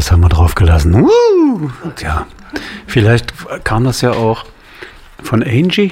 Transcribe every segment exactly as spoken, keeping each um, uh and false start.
das haben wir drauf gelassen. Uh, ja, vielleicht kam das ja auch von Angie.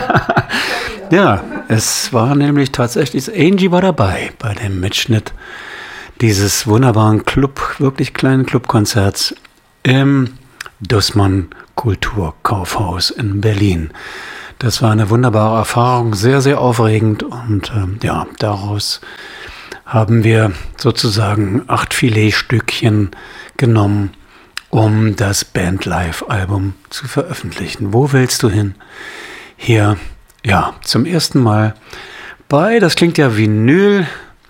Ja, es war nämlich tatsächlich, Angie war dabei bei dem Mitschnitt dieses wunderbaren Club, wirklich kleinen Clubkonzerts im Dussmann Kulturkaufhaus in Berlin. Das war eine wunderbare Erfahrung, sehr, sehr aufregend und ähm, ja, daraus haben wir sozusagen acht Filetstückchen genommen, um das Bandlife-Album zu veröffentlichen. Wo willst du hin? Hier, ja, zum ersten Mal bei, das klingt ja Vinyl,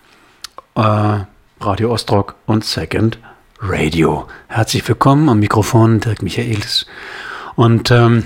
äh, Radio Ostrock und Second Radio. Herzlich willkommen am Mikrofon, Dirk Michaelis. Und ähm,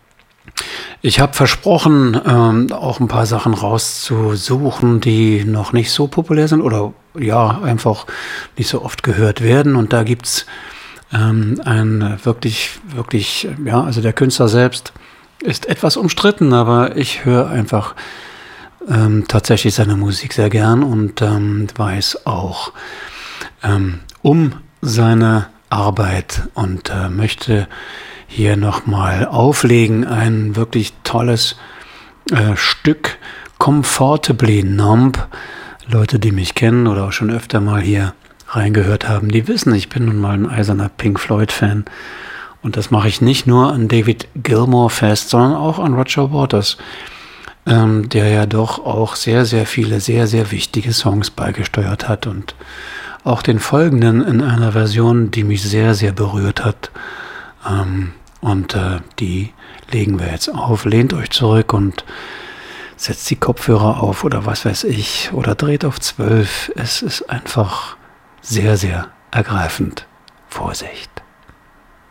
ich habe versprochen, ähm, auch ein paar Sachen rauszusuchen, die noch nicht so populär sind oder ja, einfach nicht so oft gehört werden. Und da gibt es ähm, ein wirklich, wirklich, ja, also der Künstler selbst ist etwas umstritten, aber ich höre einfach ähm, tatsächlich seine Musik sehr gern und ähm, weiß auch ähm, um seine Arbeit und äh, möchte hier nochmal auflegen, ein wirklich tolles äh, Stück, Comfortably Numb. Leute, die mich kennen oder auch schon öfter mal hier reingehört haben, die wissen, ich bin nun mal ein eiserner Pink Floyd-Fan. Und das mache ich nicht nur an David Gilmour fest, sondern auch an Roger Waters, ähm, der ja doch auch sehr, sehr viele, sehr, sehr wichtige Songs beigesteuert hat und auch den folgenden in einer Version, die mich sehr, sehr berührt hat. Ähm, Und äh, die legen wir jetzt auf. Lehnt euch zurück und setzt die Kopfhörer auf oder was weiß ich. Oder dreht auf zwölf. Es ist einfach sehr, sehr ergreifend. Vorsicht.